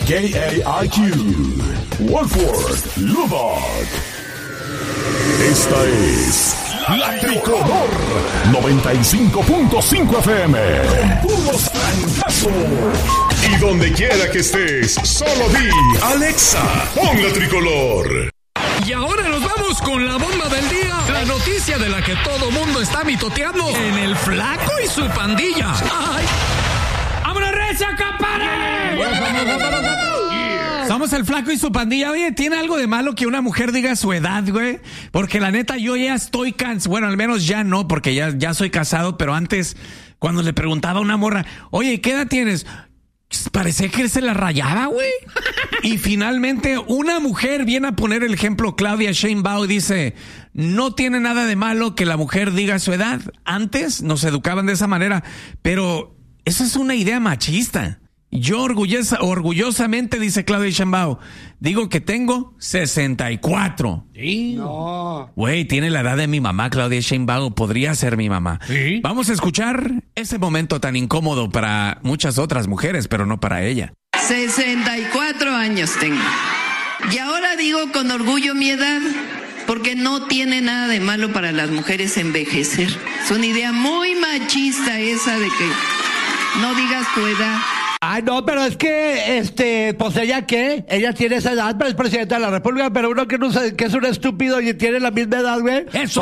KAIQ, Wolford, Lubbock. Esta es La Tricolor 95.5 FM. Con puros trancazos. Y donde quiera que estés, solo di Alexa, pon La Tricolor. Y ahora nos vamos con la bomba del día. La noticia de la que todo mundo está mitoteando en el Flaco y su pandilla. ¡Ay! ¡Vámonos, recio, compadre! Somos el Flaco y su pandilla. Oye, ¿tiene algo de malo que una mujer diga su edad, güey? Porque la neta, yo ya estoy cansado. Bueno, al menos ya no, porque ya soy casado. Pero antes, cuando le preguntaba a una morra, oye, ¿qué edad tienes? Parecía que se la rayaba, güey. Y finalmente, una mujer viene a poner el ejemplo. Claudia Sheinbaum dice, no tiene nada de malo que la mujer diga su edad. Antes nos educaban de esa manera, pero esa es una idea machista. Yo orgullosamente, dice Claudia Sheinbaum, digo que tengo 64. Sí. No. Güey, tiene la edad de mi mamá, Claudia Sheinbaum. Podría ser mi mamá. ¿Sí? Vamos a escuchar ese momento tan incómodo para muchas otras mujeres, pero no para ella. 64 años tengo. Y ahora digo con orgullo mi edad, porque no tiene nada de malo para las mujeres envejecer. Es una idea muy machista esa de que no digas tu edad. Ay, no, pero es que, pues ella ella tiene esa edad, pero es presidenta de la República, pero uno que no sabe, que es un estúpido y tiene la misma edad, güey. Eso,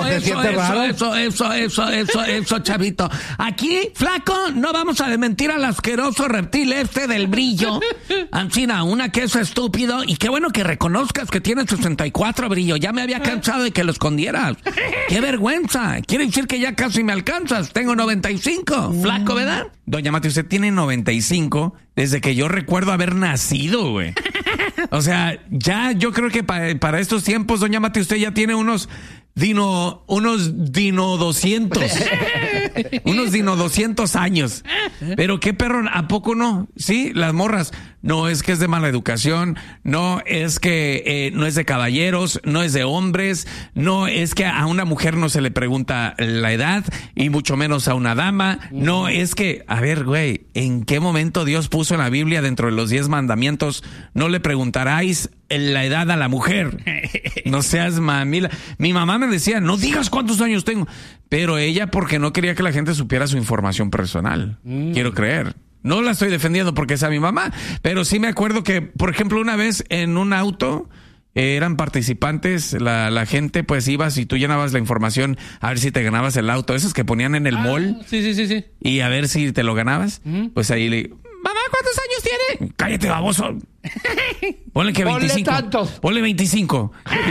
chavito. Aquí, Flaco, no vamos a desmentir al asqueroso reptil del brillo. Ancina, una que es estúpido, y qué bueno que reconozcas que tienes 64, brillo. Ya me había cansado de que lo escondieras. ¡Qué vergüenza! Quiere decir que ya casi me alcanzas. Tengo 95. Flaco, ¿verdad? Doña Mati, usted tiene 95 desde que yo recuerdo haber nacido, güey. O sea, ya yo creo que para estos tiempos, doña Mati, usted ya tiene unos Dino 200. Unos Dino 200 años. Pero qué perro, ¿a poco no? Sí, las morras. No es que es de mala educación, no es que no es de caballeros, no es de hombres, no es que a una mujer no se le pregunta la edad y mucho menos a una dama. No es que, a ver, güey, ¿en qué momento Dios puso en la Biblia dentro de los 10 mandamientos no le preguntaráis la edad a la mujer? No seas mamila. Mi mamá me decía, no digas cuántos años tengo, pero ella porque no quería que la gente supiera su información personal. Quiero creer. No la estoy defendiendo porque es a mi mamá, pero sí me acuerdo que, por ejemplo, una vez en un auto eran participantes, la gente, pues ibas y tú llenabas la información a ver si te ganabas el auto, esos que ponían en el mall. Sí. Y a ver si te lo ganabas. Pues ahí le mamá, ¿cuántos años tiene? Cállate, baboso. Ponle que 25. Ponle tantos. Ponle 25.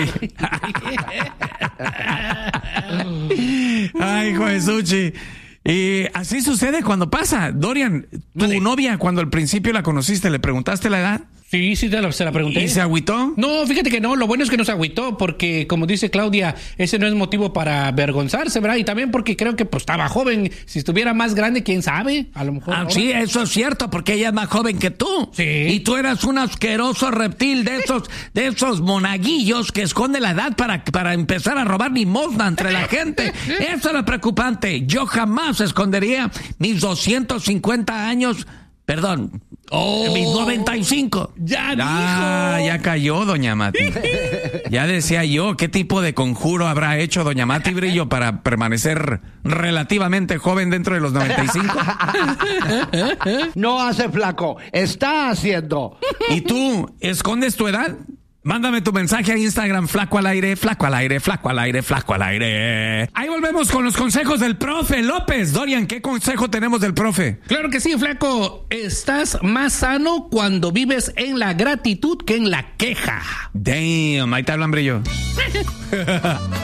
Ay, hijo de Suchi. Y así sucede cuando pasa. Dorian, tu novia, cuando al principio la conociste, ¿le preguntaste la edad? Sí, se la pregunté. ¿Y se agüitó? No, fíjate que no, lo bueno es que no se agüitó, porque como dice Claudia, ese no es motivo para avergonzarse, ¿verdad? Y también porque creo que pues estaba joven. Si estuviera más grande, quién sabe, a lo mejor. Sí, eso es cierto, porque ella es más joven que tú. Sí. Y tú eras un asqueroso reptil de esos monaguillos que esconde la edad para empezar a robar limosna entre la gente. Eso es lo preocupante. Yo jamás escondería mis 250 años. Perdón, mis 95. Ya cayó, doña Mati. Ya decía yo, ¿qué tipo de conjuro habrá hecho doña Mati Brillo para permanecer relativamente joven dentro de los 95? No hace, Flaco, está haciendo. ¿Y tú escondes tu edad? Mándame tu mensaje a Instagram, Flaco al aire, Flaco al aire, Flaco al aire, Flaco al aire. Ahí volvemos con los consejos del profe López. Dorian, ¿qué consejo tenemos del profe? Claro que sí, Flaco. Estás más sano cuando vives en la gratitud que en la queja. Damn, ahí te hablan, Brillo.